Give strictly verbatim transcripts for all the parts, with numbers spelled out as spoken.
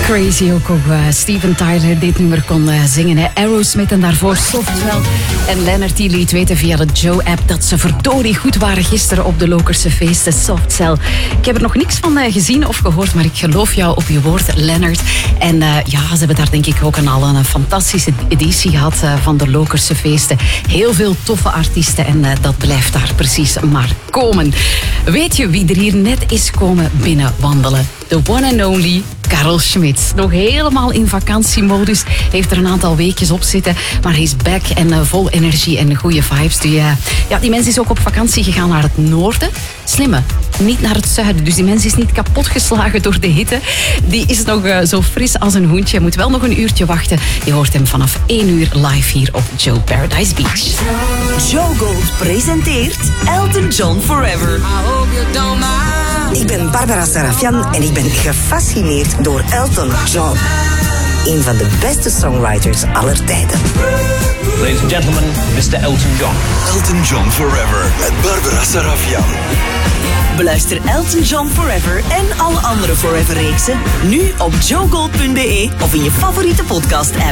Crazy ook hoe uh, Steven Tyler dit nummer kon uh, zingen. Hè. Aerosmith en daarvoor Softwell. En Leonard die liet weten via de Joe-app dat ze verdorie goed waren gisteren op de Lokerse feesten. Softcell. Ik heb er nog niks van uh, gezien of gehoord, maar ik geloof jou op je woord, Leonard. En uh, ja, ze hebben daar denk ik ook een, al een fantastische editie gehad uh, van de Lokerse feesten. Heel veel toffe artiesten en uh, dat blijft daar precies maar komen. Weet je wie er hier net is komen binnenwandelen? The one and only Karel Schmidt. Nog helemaal in vakantiemodus. Heeft er een aantal weekjes op zitten. Maar hij is back en uh, vol energie en goede vibes. Die, uh, ja, die mens is ook op vakantie gegaan naar het noorden. Slimme, niet naar het zuiden. Dus die mens is niet kapotgeslagen door de hitte. Die is nog uh, zo fris als een hoentje. Moet wel nog een uurtje wachten. Je hoort hem vanaf één uur live hier op Joe Paradise Beach. Joe Gold presenteert Elton John Forever. Ik ben Barbara Sarafian en ik ben gefascineerd door Elton John. Een van de beste songwriters aller tijden. Ladies and gentlemen, mister Elton John. Elton John Forever met Barbara Sarafian. Beluister Elton John Forever en alle andere Forever-reeksen nu op joe gold punt b e of in je favoriete podcast-app.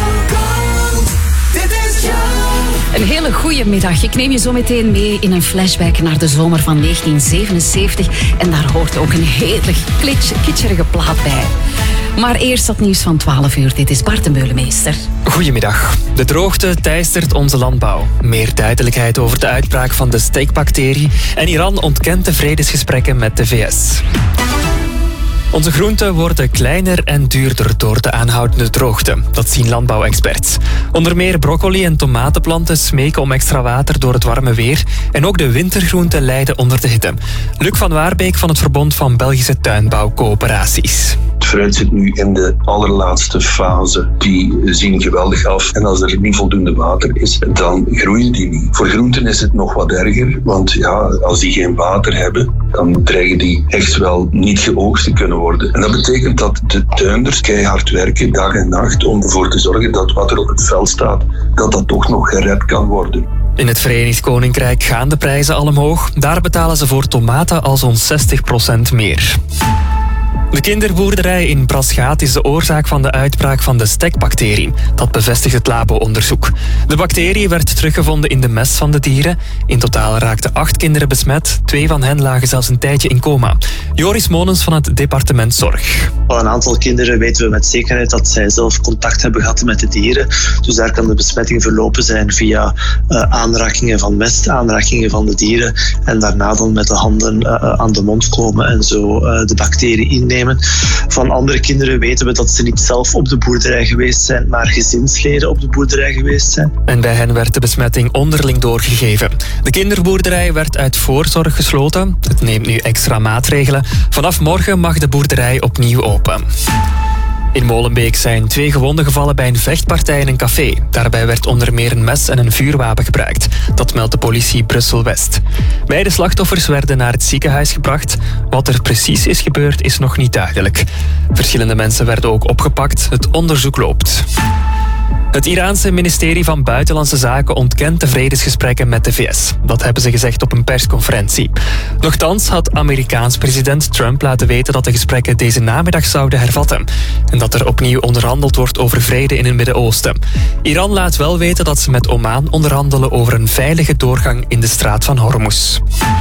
Een hele goede middag. Ik neem je zo meteen mee in een flashback naar de zomer van negentien zevenenzeventig. En daar hoort ook een heerlijk kitscherige plaat bij. Maar eerst dat nieuws van twaalf uur. Dit is Bart de Meulemeester. Goedemiddag. De droogte teistert onze landbouw. Meer duidelijkheid over de uitbraak van de steekbacterie. En Iran ontkent de vredesgesprekken met de V S. Onze groenten worden kleiner en duurder door de aanhoudende droogte. Dat zien landbouwexperts. Onder meer broccoli en tomatenplanten smeken om extra water door het warme weer. En ook de wintergroenten lijden onder de hitte. Luc van Waarbeek van het Verbond van Belgische Tuinbouwcoöperaties. Het fruit zit nu in de allerlaatste fase. Die zien geweldig af. En als er niet voldoende water is, dan groeien die niet. Voor groenten is het nog wat erger. Want ja, als die geen water hebben, dan dreigen die echt wel niet geoogst te kunnen worden. En dat betekent dat de tuinders keihard werken, dag en nacht, om ervoor te zorgen dat wat er op het veld staat, dat dat toch nog gered kan worden. In het Verenigd Koninkrijk gaan de prijzen al omhoog. Daar betalen ze voor tomaten al zo'n zestig procent meer. De kinderboerderij in Braschaat is de oorzaak van de uitbraak van de stekbacterie. Dat bevestigt het labo-onderzoek. De bacterie werd teruggevonden in de mest van de dieren. In totaal raakten acht kinderen besmet. Twee van hen lagen zelfs een tijdje in coma. Joris Monens van het departement Zorg. Van een aantal kinderen weten we met zekerheid dat zij zelf contact hebben gehad met de dieren. Dus daar kan de besmetting verlopen zijn via uh, aanrakingen van mest, aanrakingen van de dieren. En daarna dan met de handen uh, aan de mond komen en zo uh, de bacterie innemen. Van andere kinderen weten we dat ze niet zelf op de boerderij geweest zijn, maar gezinsleden op de boerderij geweest zijn. En bij hen werd de besmetting onderling doorgegeven. De kinderboerderij werd uit voorzorg gesloten. Het neemt nu extra maatregelen. Vanaf morgen mag de boerderij opnieuw open. In Molenbeek zijn twee gewonden gevallen bij een vechtpartij in een café. Daarbij werd onder meer een mes en een vuurwapen gebruikt. Dat meldt de politie Brussel-West. Beide slachtoffers werden naar het ziekenhuis gebracht. Wat er precies is gebeurd is nog niet duidelijk. Verschillende mensen werden ook opgepakt. Het onderzoek loopt. Het Iraanse ministerie van Buitenlandse Zaken ontkent de vredesgesprekken met de V S. Dat hebben ze gezegd op een persconferentie. Nochtans had Amerikaans president Trump laten weten dat de gesprekken deze namiddag zouden hervatten. En dat er opnieuw onderhandeld wordt over vrede in het Midden-Oosten. Iran laat wel weten dat ze met Oman onderhandelen over een veilige doorgang in de straat van Hormuz.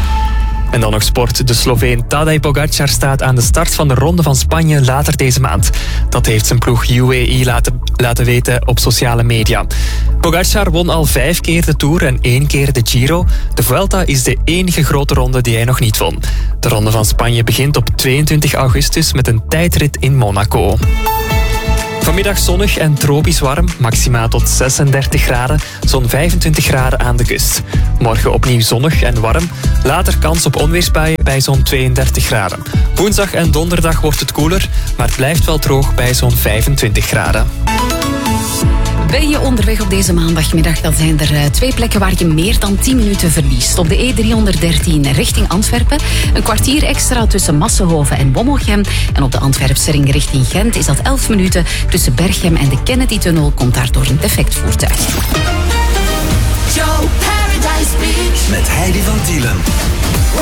En dan nog sport. De Sloveen Tadej Pogacar staat aan de start van de Ronde van Spanje later deze maand. Dat heeft zijn ploeg U A E laten, laten weten op sociale media. Pogacar won al vijf keer de Tour en één keer de Giro. De Vuelta is de enige grote ronde die hij nog niet won. De Ronde van Spanje begint op tweeëntwintig augustus met een tijdrit in Monaco. Vanmiddag zonnig en tropisch warm, maxima tot zesendertig graden, zo'n vijfentwintig graden aan de kust. Morgen opnieuw zonnig en warm, later kans op onweersbuien bij zo'n tweeëndertig graden. Woensdag en donderdag wordt het koeler, maar het blijft wel droog bij zo'n vijfentwintig graden. Ben je onderweg op deze maandagmiddag, dan zijn er uh, twee plekken waar je meer dan tien minuten verliest. Op de E driehonderddertien richting Antwerpen, een kwartier extra tussen Massenhoven en Wommelgem. En op de Antwerpse ring richting Gent is dat elf minuten. Tussen Berchem en de Kennedy-tunnel komt daardoor een defect voertuig. Joe Paradise Beach Met Heidi van Tielen.